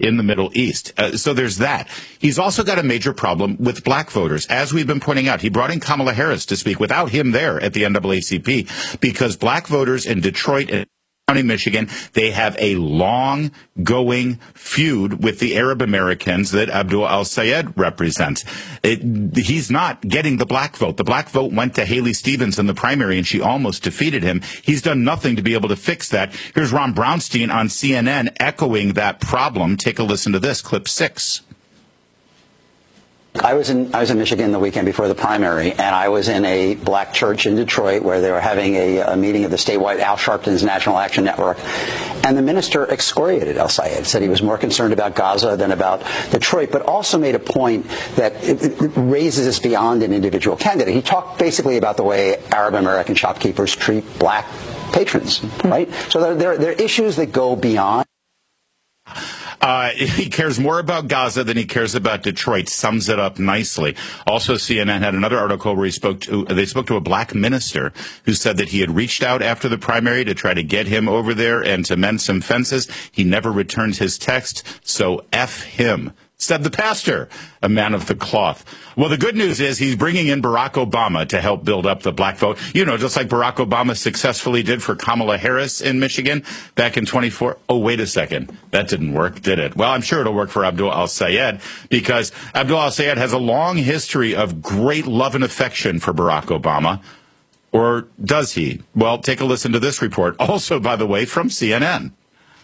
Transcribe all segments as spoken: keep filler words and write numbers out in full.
in the Middle East. Uh, so there's that. He's also got a major problem with black voters. As we've been pointing out, he brought in Kamala Harris to speak without him there at the N double A C P because black voters in Detroit and County, Michigan, they have a long-going feud with the Arab Americans that Abdul al-Sayed represents. It, he's not getting the black vote. The black vote went to Haley Stevens in the primary, and she almost defeated him. He's done nothing to be able to fix that. Here's Ron Brownstein on C N N echoing that problem. Take a listen to this, clip six. I was in I was in Michigan the weekend before the primary, and I was in a black church in Detroit where they were having a, a meeting of the statewide Al Sharpton's National Action Network, and the minister excoriated al-Sayed, said he was more concerned about Gaza than about Detroit, but also made a point that it, it raises us beyond an individual candidate. He talked basically about the way Arab American shopkeepers treat black patrons, right? So there, there, there are issues that go beyond. Uh, he cares more about Gaza than he cares about Detroit. Sums it up nicely. Also, C N N had another article where he spoke to, they spoke to a black minister who said that he had reached out after the primary to try to get him over there and to mend some fences. He never returned his text, so F him, said the pastor, a man of the cloth. Well, the good news is he's bringing in Barack Obama to help build up the black vote. You know, just like Barack Obama successfully did for Kamala Harris in Michigan back in twenty-four. Oh, wait a second. That didn't work, did it? Well, I'm sure it'll work for Abdul al-Sayed because Abdul al-Sayed has a long history of great love and affection for Barack Obama. Or does he? Well, take a listen to this report. Also, by the way, from C N N.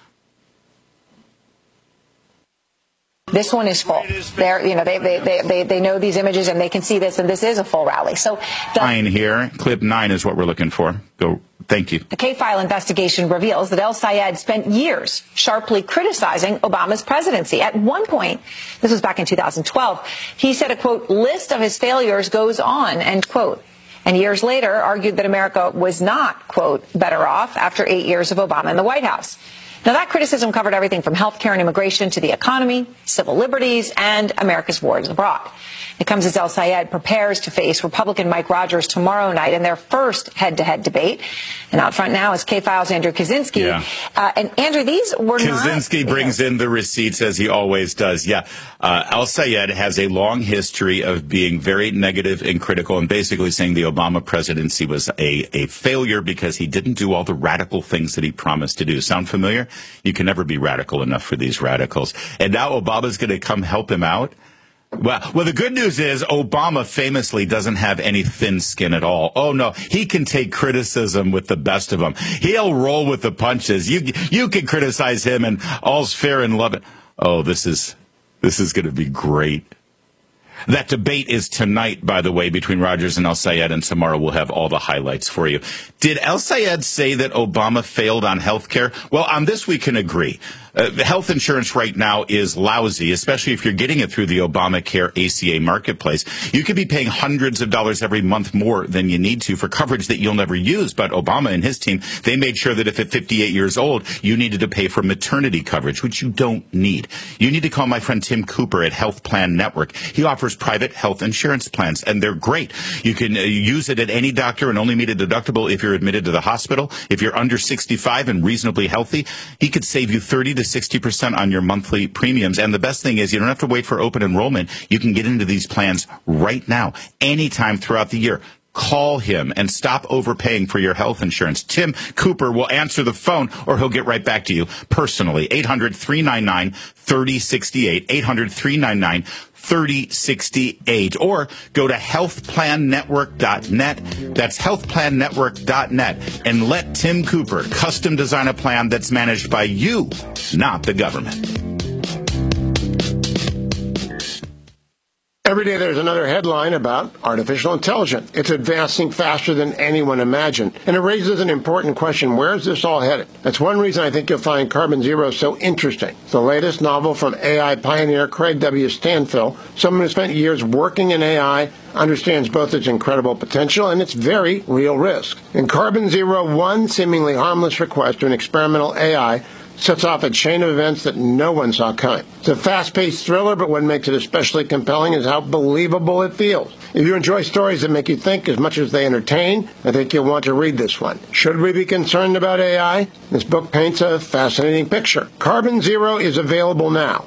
This one is full. They're, you know, they, they, they, they, they know these images and they can see this, and this is a full rally. So the, nine here. Clip nine is what we're looking for. Go. Thank you. The K-File investigation reveals that al-Sayed spent years sharply criticizing Obama's presidency. At one point, this was back in two thousand twelve, he said a, quote, list of his failures goes on, end quote. And years later argued that America was not, quote, better off after eight years of Obama in the White House. Now, that criticism covered everything from health care and immigration to the economy, civil liberties, and America's wars abroad. It comes as al-Sayed prepares to face Republican Mike Rogers tomorrow night in their first head-to-head debate. And out front now is K-File's Andrew Kaczynski. Yeah. Uh, and, Andrew, these were Kaczynski not... Kaczynski brings in the receipts, as he always does. Yeah, uh, al-Sayed has a long history of being very negative and critical and basically saying the Obama presidency was a, a failure because he didn't do all the radical things that he promised to do. Sound familiar? You can never be radical enough for these radicals. And now Obama's going to come help him out? Well, well, the good news is Obama famously doesn't have any thin skin at all. Oh, no, he can take criticism with the best of them. He'll roll with the punches. You you can criticize him and all's fair in love. Oh, this is this is going to be great. That debate is tonight, by the way, between Rogers and al-Sayed, and tomorrow we'll have all the highlights for you. Did al-Sayed say that Obama failed on health care? Well, on this we can agree. Uh, health insurance right now is lousy, especially if you're getting it through the Obamacare A C A marketplace. You could be paying hundreds of dollars every month more than you need to for coverage that you'll never use. But Obama and his team, they made sure that if at fifty-eight years old, you needed to pay for maternity coverage, which you don't need. You need to call my friend Tim Cooper at Health Plan Network. He offers private health insurance plans, and they're great. You can uh, use it at any doctor and only meet a deductible if you're admitted to the hospital. If you're under sixty-five and reasonably healthy, he could save you thirty to sixty percent on your monthly premiums. And the best thing is you don't have to wait for open enrollment. You can get into these plans right now, anytime throughout the year. Call him and stop overpaying for your health insurance. Tim Cooper will answer the phone, or he'll get right back to you personally. eight hundred, three nine nine, three oh six eight. eight hundred, three nine nine, three oh six eight. Or go to health plan network dot net. That's health plan network dot net. And let Tim Cooper custom design a plan that's managed by you, not the government. Every day there's another headline about artificial intelligence. It's advancing faster than anyone imagined. And it raises an important question. Where is this all headed? That's one reason I think you'll find Carbon Zero so interesting. It's the latest novel from A I pioneer Craig W. Stanfill, someone who spent years working in A I, understands both its incredible potential and its very real risk. In Carbon Zero, one seemingly harmless request to an experimental A I sets off a chain of events that no one saw coming. It's a fast-paced thriller, but what makes it especially compelling is how believable it feels. If you enjoy stories that make you think as much as they entertain, I think you'll want to read this one. Should we be concerned about A I? This book paints a fascinating picture. Carbon Zero is available now.